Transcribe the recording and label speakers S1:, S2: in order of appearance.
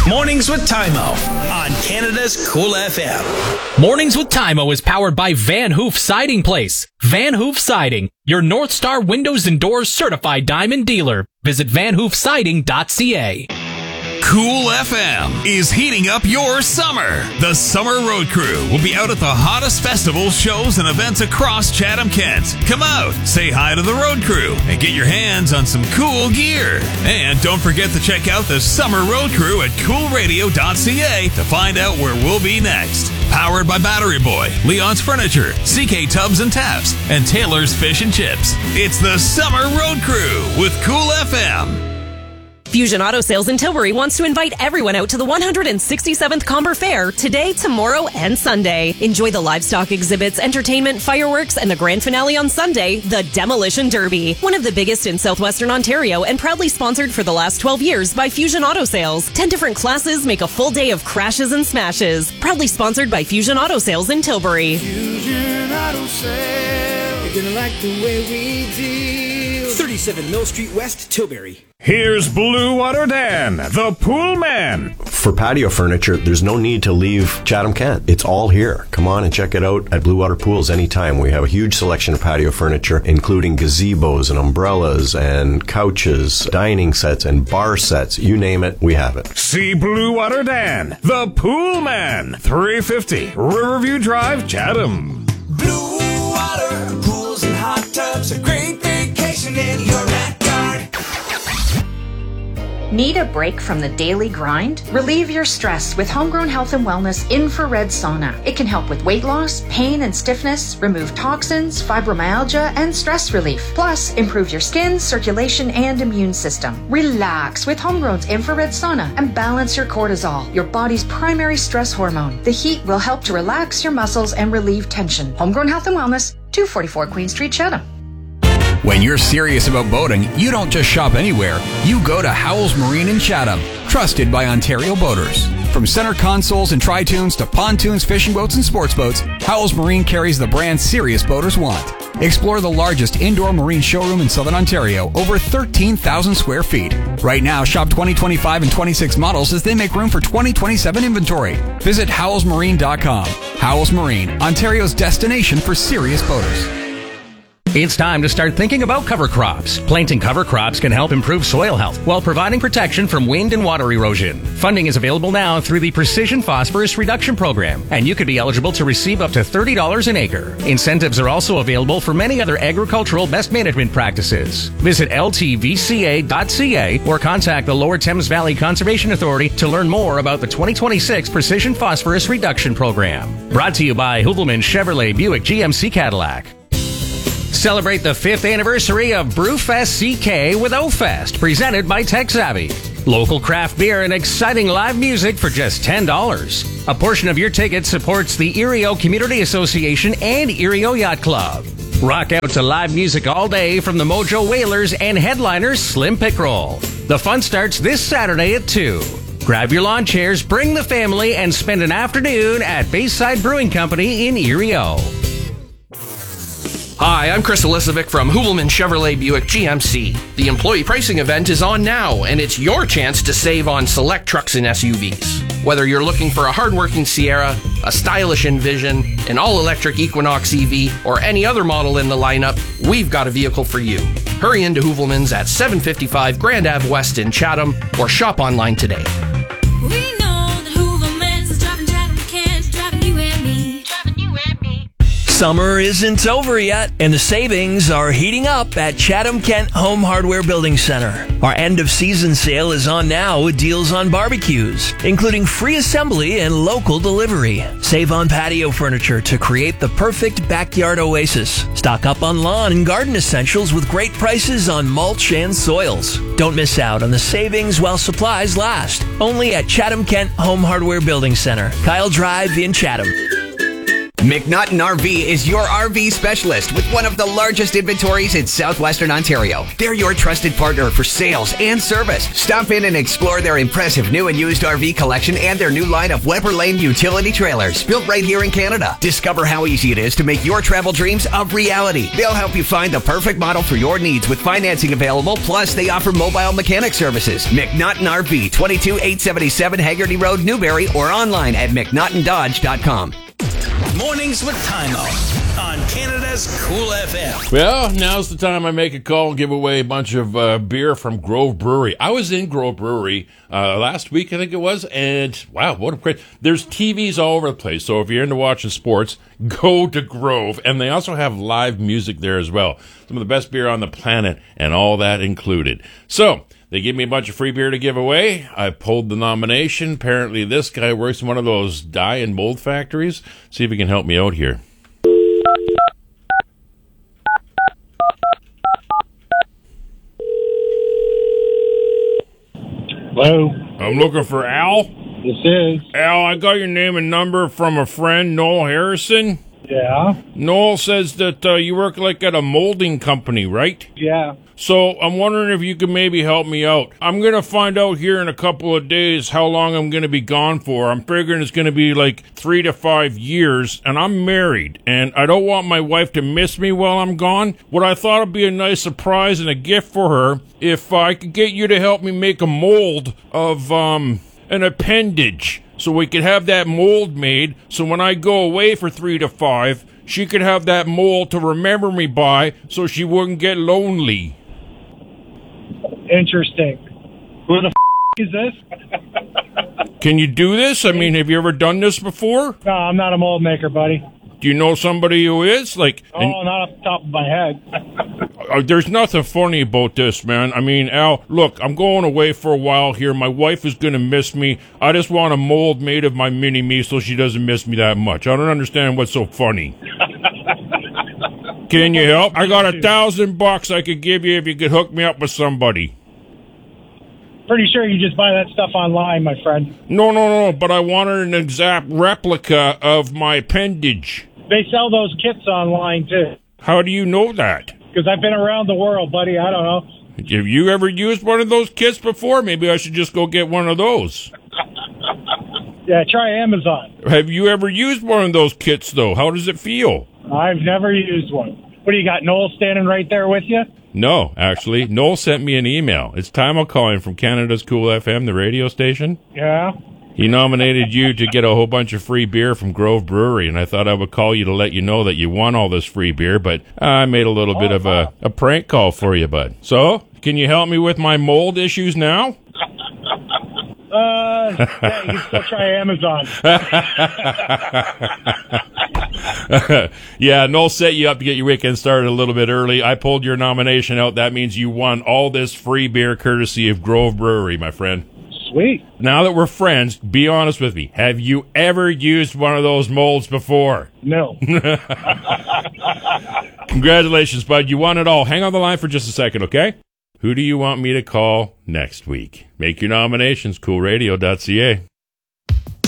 S1: Mornings with Tymo on Canada's Cool FM.
S2: Mornings with Tymo is powered by Van Hoof Siding Place. Van Hoof Siding, your North Star Windows and Doors certified diamond dealer. Visit vanhoofsiding.ca.
S3: Cool FM is heating up your summer. The Summer Road Crew will be out at the hottest festivals, shows, and events across Chatham-Kent. Come out, say hi to the Road Crew, and get your hands on some cool gear. And don't forget to check out the Summer Road Crew at coolradio.ca to find out where we'll be next. Powered by Battery Boy, Leon's Furniture, CK Tubs and Taps, and Taylor's Fish and Chips. It's the Summer Road Crew with Cool FM.
S4: Fusion Auto Sales in Tilbury wants to invite everyone out to the 167th Comber Fair today, tomorrow, and Sunday. Enjoy the livestock exhibits, entertainment, fireworks, and the grand finale on Sunday, the Demolition Derby. One of the biggest in southwestern Ontario and proudly sponsored for the last 12 years by Fusion Auto Sales. 10 different classes make a full day of crashes and smashes. Proudly sponsored by Fusion Auto Sales in Tilbury.
S5: Fusion Auto Sales, you're gonna like the way we deal. 37 Mill Street West, Tilbury.
S6: Here's Blue Water Dan, the pool man.
S7: For patio furniture, there's no need to leave Chatham-Kent. It's all here. Come on and check it out at Blue Water Pools anytime. We have a huge selection of patio furniture, including gazebos and umbrellas and couches, dining sets and bar sets. You name it, we have it.
S6: See Blue Water Dan, the pool man. 350 Riverview Drive, Chatham.
S5: Blue Water Pools and hot tubs, a great vacation in your backyard.
S8: Need a break from the daily grind? Relieve your stress with Homegrown Health and Wellness Infrared Sauna. It can help with weight loss, pain and stiffness, remove toxins, fibromyalgia, and stress relief. Plus, improve your skin, circulation, and immune system. Relax with Homegrown's Infrared Sauna and balance your cortisol, your body's primary stress hormone. The heat will help to relax your muscles and relieve tension. Homegrown Health and Wellness, 244 Queen Street, Chatham.
S9: When you're serious about boating, you don't just shop anywhere. You go to Howells Marine in Chatham, trusted by Ontario boaters. From center consoles and tri-tunes to pontoons, fishing boats, and sports boats, Howells Marine carries the brand serious boaters want. Explore the largest indoor marine showroom in Southern Ontario, over 13,000 square feet. Right now, shop 2025 and 26 models as they make room for 2027 inventory. Visit howellsmarine.com. Howells Marine, Ontario's destination for serious boaters.
S10: It's time to start thinking about cover crops. Planting cover crops can help improve soil health while providing protection from wind and water erosion. Funding is available now through the Precision Phosphorus Reduction Program, and you could be eligible to receive up to $30 an acre. Incentives are also available for many other agricultural best management practices. Visit ltvca.ca or contact the Lower Thames Valley Conservation Authority to learn more about the 2026 Precision Phosphorus Reduction Program. Brought to you by Hoovelman Chevrolet Buick GMC Cadillac. Celebrate the 5th anniversary of Brewfest CK with O-Fest, presented by Tech Savvy. Local craft beer and exciting live music for just $10. A portion of your ticket supports the Erio Community Association and Erio Yacht Club. Rock out to live music all day from the Mojo Whalers and headliners Slim Pickerel. The fun starts this Saturday at 2. Grab your lawn chairs, bring the family, and spend an afternoon at Bayside Brewing Company in Erio.
S11: Hi, I'm Chris Elisovic from Hoovelman Chevrolet Buick GMC. The employee pricing event is on now, and it's your chance to save on select trucks and SUVs. Whether you're looking for a hardworking Sierra, a stylish Envision, an all-electric Equinox EV, or any other model in the lineup, we've got a vehicle for you. Hurry into Hoovelman's at 755 Grand Ave West in Chatham, or shop online today.
S12: Summer isn't over yet, and the savings are heating up at Chatham-Kent Home Hardware Building Center. Our end-of-season sale is on now with deals on barbecues, including free assembly and local delivery. Save on patio furniture to create the perfect backyard oasis. Stock up on lawn and garden essentials with great prices on mulch and soils. Don't miss out on the savings while supplies last. Only at Chatham-Kent Home Hardware Building Center, Kyle Drive in Chatham.
S13: McNaughton RV is your RV specialist with one of the largest inventories in southwestern Ontario. They're your trusted partner for sales and service. Stop in and explore their impressive new and used RV collection and their new line of Weber Lane utility trailers built right here in Canada. Discover how easy it is to make your travel dreams a reality. They'll help you find the perfect model for your needs with financing available, plus they offer mobile mechanic services. McNaughton RV, 22877 Haggerty Road, Newberry, or online at McNaughtonDodge.com.
S1: Mornings with Timo on Canada's Cool FM.
S14: Well, now's the time I make a call and give away a bunch of beer from Grove Brewery. I was in Grove Brewery last week, I think it was, and wow, what a great... There's TVs all over the place, so if you're into watching sports, go to Grove. And they also have live music there as well. Some of the best beer on the planet, and all that included. So... they give me a bunch of free beer to give away. I pulled the nomination. Apparently, this guy works in one of those dye and mold factories. See if he can help me out here.
S15: Hello?
S14: I'm looking for Al.
S15: This is.
S14: Al, I got your name and number from a friend, Noel Harrison.
S15: Yeah?
S14: Noel says that you work like at a molding company, right?
S15: Yeah.
S14: So I'm wondering if you could maybe help me out. I'm going to find out here in a couple of days how long I'm going to be gone for. I'm figuring it's going to be like 3 to 5 years, and I'm married, and I don't want my wife to miss me while I'm gone. What I thought would be a nice surprise and a gift for her if I could get you to help me make a mold of an appendage, so we could have that mold made, so when I go away for 3 to 5, she could have that mold to remember me by, so she wouldn't get lonely.
S15: Interesting. Who the is this?
S14: Can you do this? I mean, have you ever done this before?
S15: No, I'm not a mold maker, buddy.
S14: Do you know somebody who is? Like,
S15: not off the top of my head.
S14: There's nothing funny about this, man. I mean, Al, look, I'm going away for a while here. My wife is going to miss me. I just want a mold made of my mini-me so she doesn't miss me that much. I don't understand what's so funny. Can you help? I got $1,000 I could give you if you could hook me up with somebody.
S15: Pretty sure you just buy that stuff online, my friend.
S14: No, but I wanted an exact replica of my appendage.
S15: They sell those kits online, too.
S14: How do you know that?
S15: Because I've been around the world, buddy. I don't know.
S14: Have you ever used one of those kits before? Maybe I should just go get one of those.
S15: Yeah, try Amazon.
S14: Have you ever used one of those kits, though? How does it feel?
S15: I've never used one. What do you got, Noel standing right there with you?
S14: No, actually. Noel sent me an email. It's Timo calling from Canada's Cool FM, the radio station.
S15: Yeah?
S14: He nominated you to get a whole bunch of free beer from Grove Brewery, and I thought I would call you to let you know that you won all this free beer, but I made a little bit of a prank call for you, bud. So, can you help me with my mold issues now?
S15: Yeah, you can still try Amazon.
S14: Yeah, Noel set you up to get your weekend started a little bit early. I pulled your nomination out. That means you won all this free beer courtesy of Grove Brewery, my friend.
S15: Sweet.
S14: Now that we're friends, be honest with me. Have you ever used one of those molds before?
S15: No.
S14: Congratulations, bud. You won it all. Hang on the line for just a second, okay? Who do you want me to call next week? Make your nominations, coolradio.ca.